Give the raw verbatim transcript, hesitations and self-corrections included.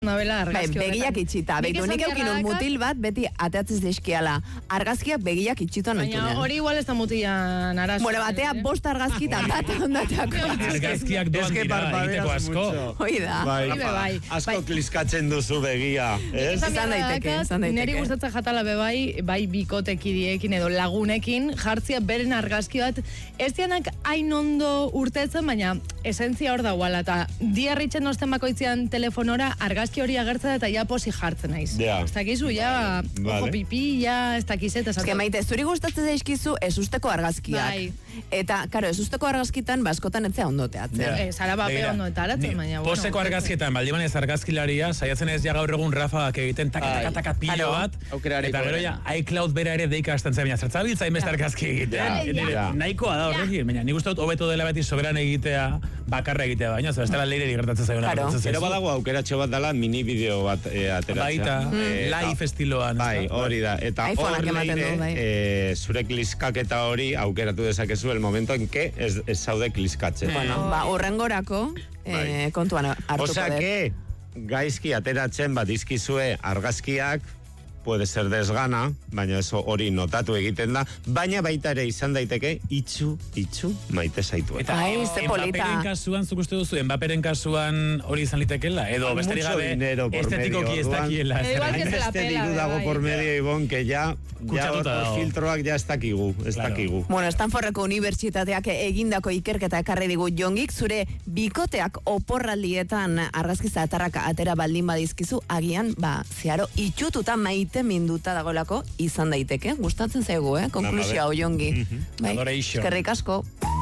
Nabela argazki bai, begiak itxita, begitu nik eukin un mutil bat beti ateatzez deskiala. Argazkiak begiak itxiton baina hori igual ez da mutilan arazo. Bueno, batea bost argazkita bat ondateako. Argazkiak doan dira, egiteko asko. Hoi da. Bai, asko kliskatzen duzu begia, ez? Izan daiteke, izan daiteke. Neri gustatzen jatala bebai, bai bikotekidiekin edo lagunekin, jartzia beren argazki bat, ez dianak hain ondo urtetzen, baina esentzia hor dauala, eta diarritzen osten bakoitzean telefonora argazki hori agertzen eta ja posi jartzen naiz. Yeah. Ez dakizu, ja, vale. Ojo pipi, ja, ez dakizet. Ez que maite, zuri gustatzen zaizkizu esusteko argazkiak. Bai. Eta, karo, esusteko argazkitan, baskotan etzea ondoteatzen. Yeah. Ez, ara bape ondoetaratzen, baina. Poseko bueno, argazkietan, baldiman ez argazkilaria, saiatzen ez ja gaur egun rafagak egiten taka-taka-taka pilo bat, eta gero ja, iCloud bera ere deika astantzea, baina zertzabiltza inbeste argazki egiten. Nahikoa da horrekin, baina nik uste dut hobeto dela beti soberan egitea, bakarra egitea, baina ez dela leire gertatzen zaiona. Gero badago aukeratxo bat dela mini bideo bat ateratzea. Baita, live estiloan. Bai, hori da. Eta hor leire, zure kliskaketa hori aukeratu dezakezu el momento en que ez zaude kliskatzen. Bueno, ba, urrengorako kontuan hartuko dut. Osa que, gaizki ateratzen bat izkizue argazkiak, puede ser desgana, baina eso hori notatu egiten da, baina baita ere izan daiteke itxu, itxu, maite zaitu. Eta Embaperen kasuan, zuk uste duzu, Embaperen kasuan hori izan litekela, edo besterik gabe estetikoki ez dakiela. Beste diru dago por medio, Ibon, que ya filtroak ja ez dakigu, ez dakigu. Bueno, Stanfordeko unibertsitateak egindako ikerketa ekarri digu Jongik, zure bikoteak oporraldietan argazkiza atarrak atera baldin badizkizu, agian, ba, zeharo, itxututa maite minduta dagolako izan daiteke. Gustatzen zaigu, eh? Konklusioa Jongi. Bai, eskerrik asko.